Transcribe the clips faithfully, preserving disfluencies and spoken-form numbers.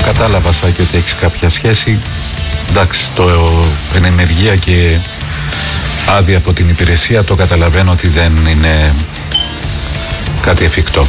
κατάλαβα, Σάκη, ότι έχεις κάποια σχέση. Εντάξει, το ενεργεία και άδεια από την υπηρεσία το καταλαβαίνω ότι δεν είναι κάτι εφικτό.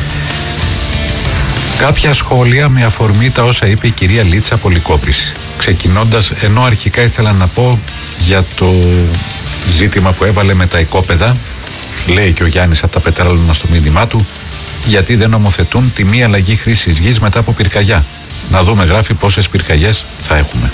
Κάποια σχόλια με αφορμή τα όσα είπε η κυρία Λίτσα Πολυκόπης. Ξεκινώντας, ενώ αρχικά ήθελα να πω για το ζήτημα που έβαλε με τα οικόπεδα, λέει και ο Γιάννης από τα Πετράλωνα στο μήνυμά του, γιατί δεν νομοθετούν τη μη αλλαγή χρήσης γης μετά από πυρκαγιά. Να δούμε, γράφει, πόσες πυρκαγιές θα έχουμε.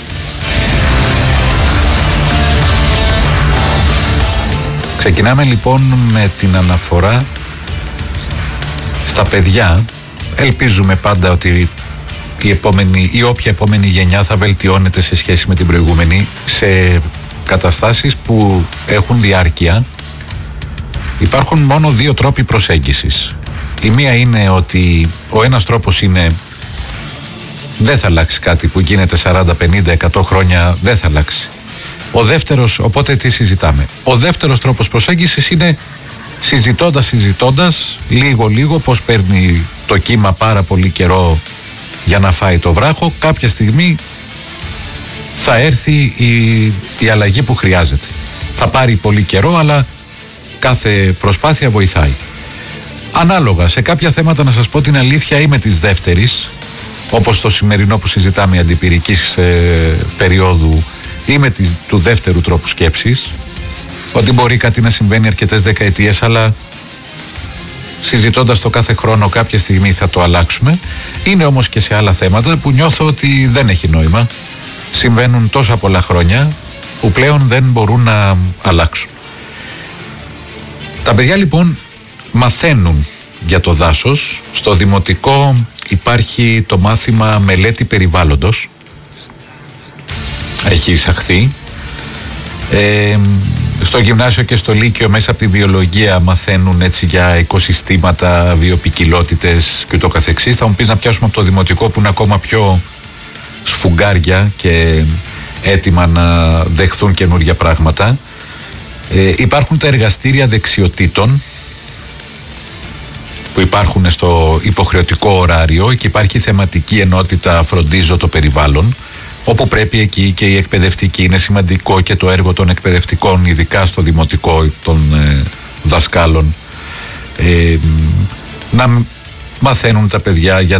Ξεκινάμε λοιπόν με την αναφορά στα παιδιά. Ελπίζουμε πάντα ότι η επόμενη ή όποια επόμενη γενιά θα βελτιώνεται σε σχέση με την προηγούμενη σε καταστάσεις που έχουν διάρκεια. Υπάρχουν μόνο δύο τρόποι προσέγγισης. Η μία είναι ότι ο ένας τρόπος είναι δεν θα αλλάξει κάτι που γίνεται σαράντα, πενήντα, εκατό χρόνια, δεν θα αλλάξει. Ο δεύτερος, οπότε τι συζητάμε. Ο δεύτερος τρόπος προσέγγισης είναι συζητώντας, συζητώντας, λίγο λίγο, πώς παίρνει το κύμα πάρα πολύ καιρό για να φάει το βράχο, κάποια στιγμή θα έρθει η, η αλλαγή που χρειάζεται. Θα πάρει πολύ καιρό, αλλά κάθε προσπάθεια βοηθάει. Ανάλογα, σε κάποια θέματα, να σας πω την αλήθεια, είμαι της δεύτερης, όπως το σημερινό που συζητάμε αντιπυρικής ε, περίοδου, είμαι της, του δεύτερου τρόπου σκέψης, ότι μπορεί κάτι να συμβαίνει αρκετές δεκαετίες, αλλά συζητώντας το κάθε χρόνο κάποια στιγμή θα το αλλάξουμε. Είναι όμως και σε άλλα θέματα που νιώθω ότι δεν έχει νόημα. Συμβαίνουν τόσα πολλά χρόνια που πλέον δεν μπορούν να αλλάξουν. Τα παιδιά λοιπόν μαθαίνουν για το δάσος. Στο δημοτικό υπάρχει το μάθημα μελέτη περιβάλλοντος. Έχει εισαχθεί. Ε, στο γυμνάσιο και στο λύκειο μέσα από τη βιολογία μαθαίνουν έτσι για οικοσυστήματα, βιοποικιλότητες και ούτω καθεξής. Θα μου πεις να πιάσουμε από το δημοτικό που είναι ακόμα πιο σφουγγάρια και έτοιμα να δεχθούν καινούργια πράγματα. Ε, υπάρχουν τα εργαστήρια δεξιοτήτων που υπάρχουν στο υποχρεωτικό ωράριο και υπάρχει θεματική ενότητα φροντίζω το περιβάλλον, όπου πρέπει εκεί και η εκπαιδευτική, είναι σημαντικό και το έργο των εκπαιδευτικών, ειδικά στο δημοτικό των ε, δασκάλων, ε, να μαθαίνουν τα παιδιά για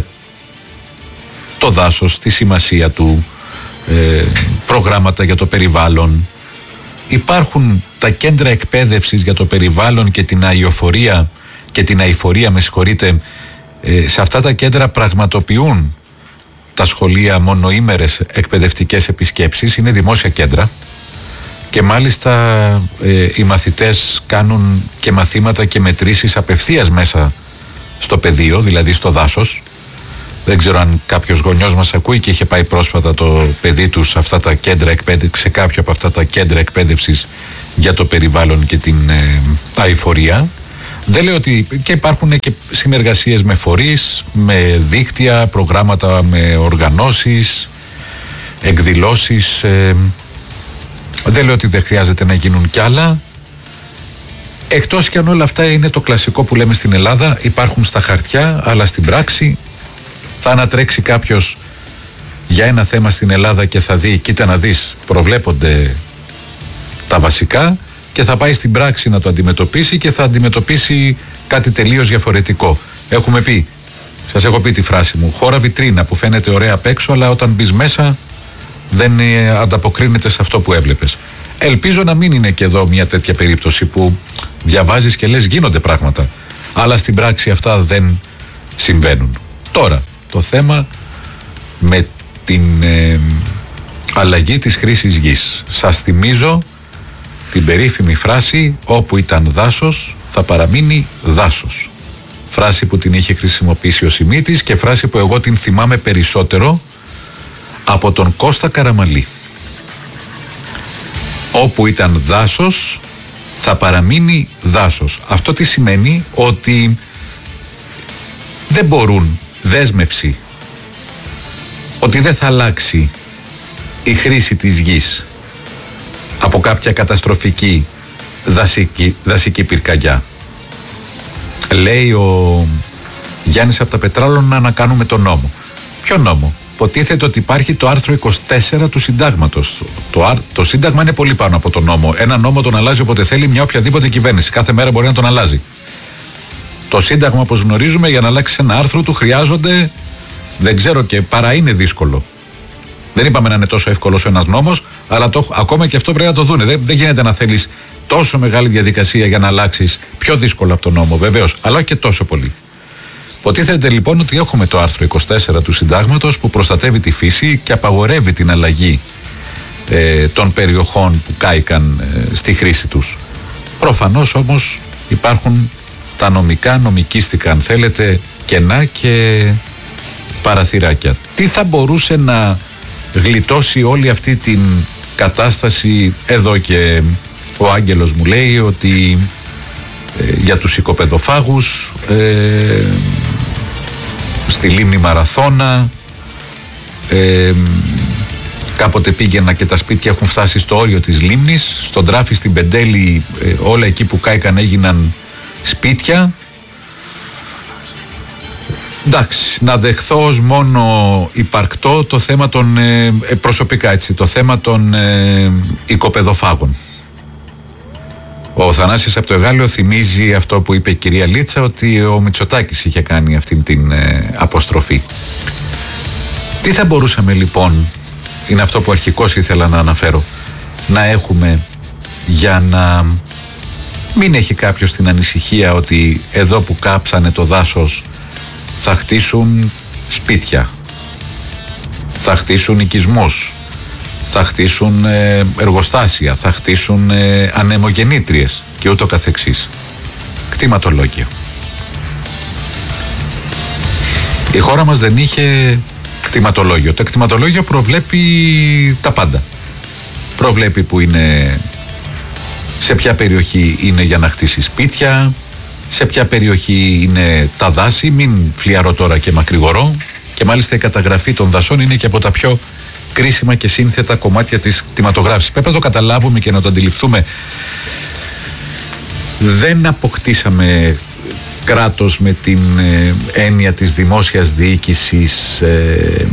το δάσος, τη σημασία του, ε, προγράμματα για το περιβάλλον. Υπάρχουν τα κέντρα εκπαίδευσης για το περιβάλλον και την αειοφορία και την αηφορία, με συγχωρείτε, ε, σε αυτά τα κέντρα πραγματοποιούν τα σχολεία μονοήμερες εκπαιδευτικές επισκέψεις, είναι δημόσια κέντρα και μάλιστα ε, οι μαθητές κάνουν και μαθήματα και μετρήσεις απευθείας μέσα στο πεδίο, δηλαδή στο δάσος. Δεν ξέρω αν κάποιος γονιός μας ακούει και είχε πάει πρόσφατα το παιδί του σε, αυτά τα κέντρα εκπαίδευση, σε κάποιο από αυτά τα κέντρα εκπαίδευσης για το περιβάλλον και την ε, αηφορία. Δεν λέω ότι και υπάρχουν και συνεργασίες με φορείς, με δίκτυα, προγράμματα με οργανώσεις, εκδηλώσεις. Ε, δεν λέω ότι δεν χρειάζεται να γίνουν κι άλλα. Εκτός κι αν όλα αυτά είναι το κλασικό που λέμε στην Ελλάδα, υπάρχουν στα χαρτιά, αλλά στην πράξη θα ανατρέξει κάποιος για ένα θέμα στην Ελλάδα και θα δει, κοίτα να δεις, προβλέπονται τα βασικά, και θα πάει στην πράξη να το αντιμετωπίσει και θα αντιμετωπίσει κάτι τελείως διαφορετικό. Έχουμε πει, σας έχω πει τη φράση μου, χώρα βιτρίνα που φαίνεται ωραία απ' έξω, αλλά όταν μπεις μέσα δεν ανταποκρίνεται σε αυτό που έβλεπες. Ελπίζω να μην είναι και εδώ μια τέτοια περίπτωση που διαβάζεις και λες γίνονται πράγματα, αλλά στην πράξη αυτά δεν συμβαίνουν. Τώρα, το θέμα με την ε, αλλαγή της χρήσης γης. Σας θυμίζω την περίφημη φράση «Όπου ήταν δάσος θα παραμείνει δάσος». Φράση που την είχε χρησιμοποιήσει ο Σιμίτης και φράση που εγώ την θυμάμαι περισσότερο από τον Κώστα Καραμαλή. Όπου ήταν δάσος θα παραμείνει δάσος. Αυτό τι σημαίνει? Ότι δεν μπορούν, δέσμευση, ότι δεν θα αλλάξει η χρήση της γης από κάποια καταστροφική δασική, δασική πυρκαγιά. Λέει ο Γιάννης από τα Πετράλωνα να κάνουμε τον νόμο. Ποιο νόμο? υποτίθεται ότι υπάρχει το άρθρο είκοσι τέσσερα του συντάγματος. Το, το Σύνταγμα είναι πολύ πάνω από τον νόμο. Ένα νόμο τον αλλάζει όποτε θέλει μια οποιαδήποτε κυβέρνηση. Κάθε μέρα μπορεί να τον αλλάζει. Το Σύνταγμα, όπως γνωρίζουμε, για να αλλάξει ένα άρθρο του χρειάζονται, δεν ξέρω, και παρά είναι δύσκολο. Δεν είπαμε να είναι τόσο εύκολος ο ένας νόμος, αλλά το, ακόμα και αυτό πρέπει να το δούνε. Δεν, δεν γίνεται να θέλεις τόσο μεγάλη διαδικασία για να αλλάξεις πιο δύσκολο από τον νόμο, βεβαίως, αλλά όχι και τόσο πολύ. Υποτίθεται λοιπόν ότι έχουμε το άρθρο είκοσι τέσσερα του Συντάγματος που προστατεύει τη φύση και απαγορεύει την αλλαγή ε, των περιοχών που κάηκαν ε, στη χρήση τους. Προφανώς όμως υπάρχουν τα νομικά, νομικίστικα αν θέλετε, κενά και παραθυράκια. Τι θα μπορούσε να γλιτώσει όλη αυτή την κατάσταση? Εδώ και ο Άγγελος μου λέει ότι ε, για τους οικοπεδοφάγους ε, στη λίμνη Μαραθώνα ε, κάποτε πήγαινα και τα σπίτια έχουν φτάσει στο όριο της λίμνης, στον Τράφη, στην Πεντέλη, ε, όλα εκεί που κάηκαν έγιναν σπίτια. Εντάξει, να δεχθώ ως μόνο υπαρκτό το θέμα των, ε, προσωπικά έτσι, το θέμα των ε, οικοπεδοφάγων. Ο Θανάσης από το Εγάλεο θυμίζει αυτό που είπε η κυρία Λίτσα, ότι ο Μητσοτάκης είχε κάνει αυτή την ε, αποστροφή. Τι θα μπορούσαμε λοιπόν, είναι αυτό που αρχικώς ήθελα να αναφέρω, να έχουμε για να μην έχει κάποιος την ανησυχία ότι εδώ που κάψανε το δάσος θα χτίσουν σπίτια, θα χτίσουν οικισμούς, θα χτίσουν ε, εργοστάσια, θα χτίσουν ε, ανεμογεννήτριες και ούτω καθεξής. Κτηματολόγιο. Η χώρα μας δεν είχε κτηματολόγιο. Το κτηματολόγιο προβλέπει τα πάντα. Προβλέπει που είναι, σε ποια περιοχή είναι για να χτίσει σπίτια, σε ποια περιοχή είναι τα δάση, μην φλιαρώ τώρα και μακρηγορώ, και μάλιστα η καταγραφή των δασών είναι και από τα πιο κρίσιμα και σύνθετα κομμάτια της κτηματογράφησης. Πρέπει να το καταλάβουμε και να το αντιληφθούμε. Δεν αποκτήσαμε κράτος με την ε, έννοια της δημόσιας διοίκησης ε,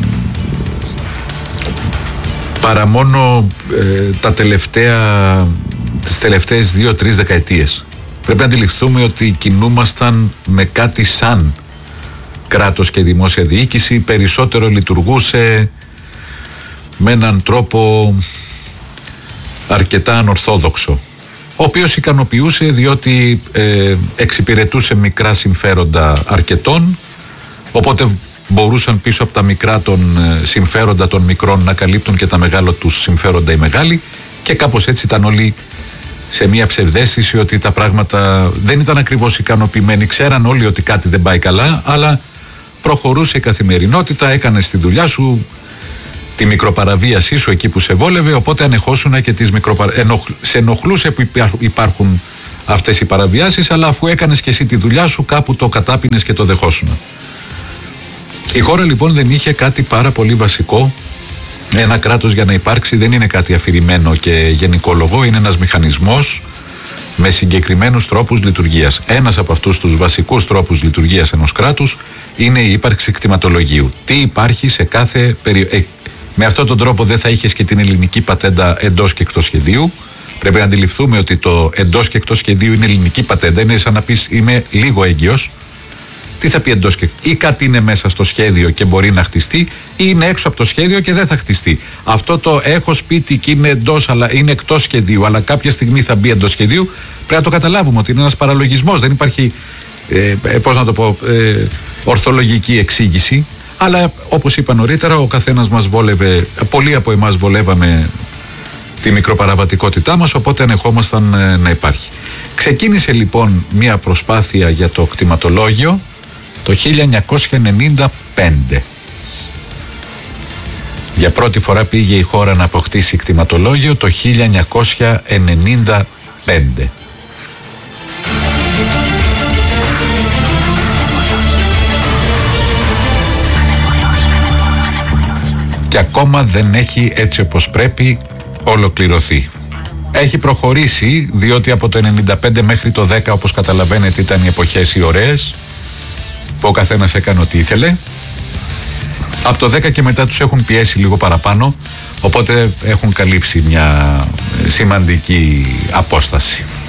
παρά μόνο ε, τα τελευταία, τις τελευταίες δύο-τρεις δεκαετίες. Πρέπει να αντιληφθούμε ότι κινούμασταν με κάτι σαν κράτος και δημόσια διοίκηση, περισσότερο λειτουργούσε με έναν τρόπο αρκετά ανορθόδοξο, ο οποίος ικανοποιούσε διότι ε, εξυπηρετούσε μικρά συμφέροντα αρκετών, οπότε μπορούσαν πίσω από τα μικρά των ε, συμφέροντα των μικρών να καλύπτουν και τα μεγάλα τους συμφέροντα οι μεγάλοι, και κάπως έτσι ήταν όλοι σε μια ψευδαίσθηση ότι τα πράγματα δεν ήταν ακριβώς ικανοποιημένοι. Ξέραν όλοι ότι κάτι δεν πάει καλά, αλλά προχωρούσε η καθημερινότητα, έκανες τη δουλειά σου, τη μικροπαραβίασή σου εκεί που σε βόλευε, οπότε ανεχόσουνα και τις μικροπαρα... Ενοχ... σε ενοχλούσε που υπάρχουν αυτές οι παραβιάσεις, αλλά αφού έκανες και εσύ τη δουλειά σου, κάπου το κατάπινες και το δεχόσουνα. Η χώρα λοιπόν δεν είχε κάτι πάρα πολύ βασικό. Ένα κράτος για να υπάρξει δεν είναι κάτι αφηρημένο και γενικόλογο, είναι ένας μηχανισμός με συγκεκριμένους τρόπους λειτουργίας. Ένας από αυτούς τους βασικούς τρόπους λειτουργίας ενός κράτους είναι η ύπαρξη κτηματολογίου. Τι υπάρχει σε κάθε περιοχή. Ε, με αυτόν τον τρόπο δεν θα είχες και την ελληνική πατέντα εντός και εκτός σχεδίου. Πρέπει να αντιληφθούμε ότι το εντός και εκτός σχεδίου είναι ελληνική πατέντα. Είναι σαν να πεις είμαι λίγο έγκυος. Τι θα πει εντός και... ή κάτι είναι μέσα στο σχέδιο και μπορεί να χτιστεί, ή είναι έξω από το σχέδιο και δεν θα χτιστεί. Αυτό το έχω σπίτι και είναι εντός, αλλά είναι εκτός σχεδίου, αλλά κάποια στιγμή θα μπει εντός σχεδίου, πρέπει να το καταλάβουμε ότι είναι ένας παραλογισμός. Δεν υπάρχει, ε, πώς να το πω, ε, ορθολογική εξήγηση. Αλλά όπως είπα νωρίτερα, ο καθένας μας βόλευε, πολλοί από εμάς βολεύαμε τη μικροπαραβατικότητά μας, οπότε ανεχόμασταν ε, να υπάρχει. Ξεκίνησε λοιπόν μια προσπάθεια για το κτηματολόγιο το χίλια εννιακόσια ενενήντα πέντε. Για πρώτη φορά πήγε η χώρα να αποκτήσει κτηματολόγιο το χίλια εννιακόσια ενενήντα πέντε. Και ακόμα δεν έχει έτσι όπως πρέπει ολοκληρωθεί. Έχει προχωρήσει διότι από το ενενήντα πέντε μέχρι το δέκα, όπως καταλαβαίνετε, ήταν οι εποχές οι ωραίες που ο καθένας έκανε ό,τι ήθελε. Από το δέκα και μετά τους έχουν πιέσει λίγο παραπάνω, οπότε έχουν καλύψει μια σημαντική απόσταση.